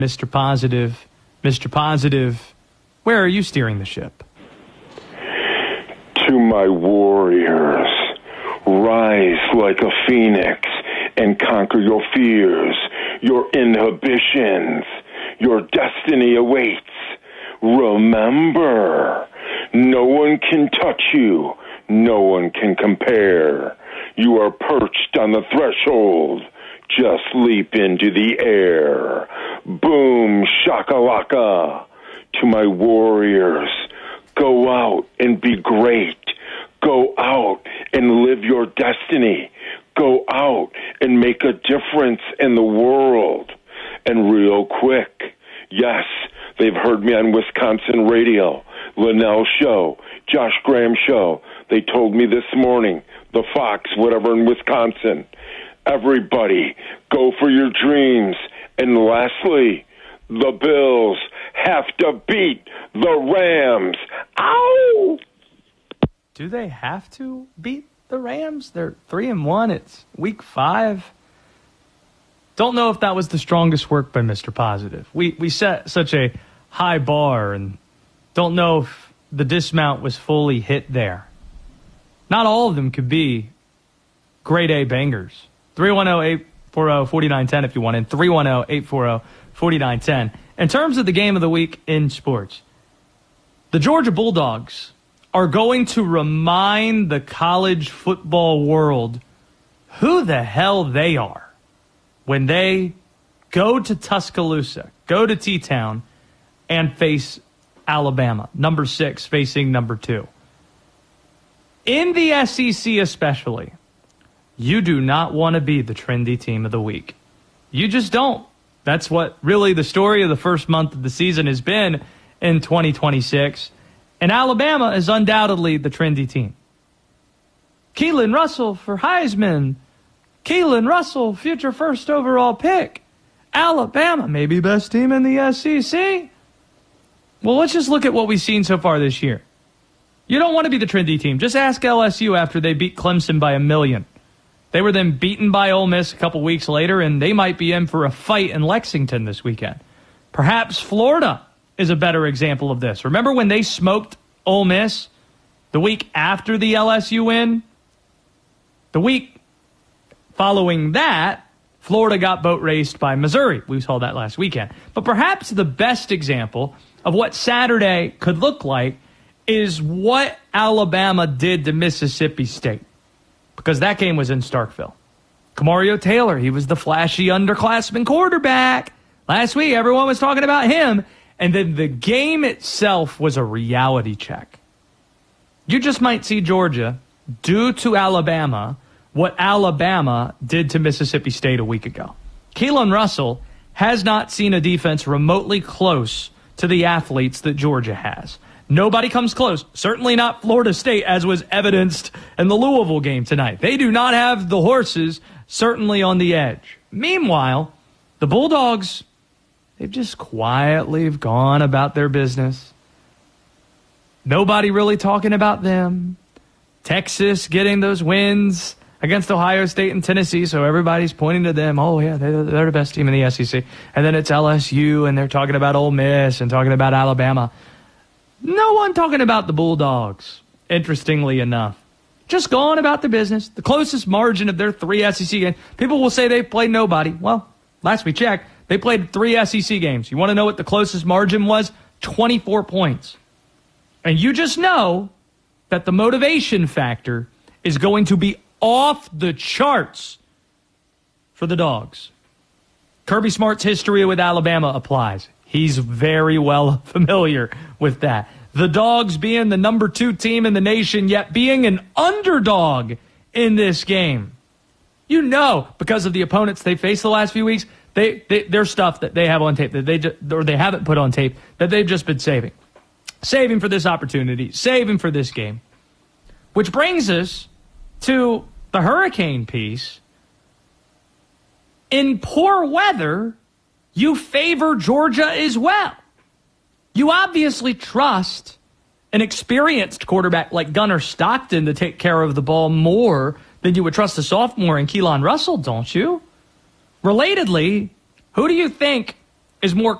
Mr. Positive. Mr. Positive, where are you steering the ship? To my warriors, rise like a phoenix and conquer your fears, your inhibitions. Your destiny awaits. Remember, no one can touch you. No one can compare. You are perched on the threshold. Just leap into the air. Boom, shakalaka. To my warriors, go out and be great. Go out and live your destiny. Go out and make a difference in the world. And real quick, yes, they've heard me on Wisconsin radio, Linnell Show, Josh Graham Show. They told me this morning, the Fox, whatever in Wisconsin. Everybody, go for your dreams. And lastly, the Bills have to beat the Rams. Ow! Do they have to beat the Rams? They're 3-1. It's week 5. Don't know if that was the strongest work by Mr. Positive. We set such a high bar and don't know if the dismount was fully hit there. Not all of them could be grade A bangers. 310-840-4910 if you want in. 310-840-4910. In terms of the game of the week in sports, the Georgia Bulldogs are going to remind the college football world who the hell they are when they go to Tuscaloosa, go to T-Town, and face Alabama, number 6 facing number 2. In the SEC especially, you do not want to be the trendy team of the week. You just don't. That's what really the story of the first month of the season has been in 2026. And Alabama is undoubtedly the trendy team. Keelan Russell for Heisman. Keelan Russell, future first overall pick. Alabama, maybe best team in the SEC. Well, let's just look at what we've seen so far this year. You don't want to be the trendy team. Just ask LSU after they beat Clemson by 1,000,000. They were then beaten by Ole Miss a couple weeks later, and they might be in for a fight in Lexington this weekend. Perhaps Florida is a better example of this. Remember when they smoked Ole Miss the week after the LSU win? The week following that, Florida got boat raced by Missouri. We saw that last weekend. But perhaps the best example of what Saturday could look like is what Alabama did to Mississippi State, because that game was in Starkville. Kamario Taylor, he was the flashy underclassman quarterback. Last week, everyone was talking about him. And then the game itself was a reality check. You just might see Georgia do to Alabama what Alabama did to Mississippi State a week ago. Keelan Russell has not seen a defense remotely close to the athletes that Georgia has. Nobody comes close. Certainly not Florida State, as was evidenced in the Louisville game tonight. They do not have the horses, certainly on the edge. Meanwhile, the Bulldogs, they've just quietly gone about their business. Nobody really talking about them. Texas getting those wins against Ohio State and Tennessee, so everybody's pointing to them. Oh, yeah, they're the best team in the SEC. And then it's LSU, and they're talking about Ole Miss and talking about Alabama. No one talking about the Bulldogs, interestingly enough. Just going about their business. The closest margin of their 3 SEC games. People will say they played nobody. Well, last we checked, they played 3 SEC games. You want to know what the closest margin was? 24 points. And you just know that the motivation factor is going to be off the charts for the Dogs. Kirby Smart's history with Alabama applies. He's very well familiar with that. The Dogs being the number 2 team in the nation, yet being an underdog in this game. You know, because of the opponents they faced the last few weeks, there's stuff that they have on tape that they haven't put on tape that they've just been saving. Saving for this opportunity, saving for this game. Which brings us to the hurricane piece. In poor weather, you favor Georgia as well. You obviously trust an experienced quarterback like Gunnar Stockton to take care of the ball more than you would trust a sophomore in Keelan Russell, don't you? Relatedly, who do you think is more